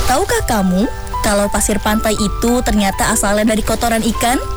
Tahukah kamu kalau pasir pantai itu ternyata asalnya dari kotoran ikan?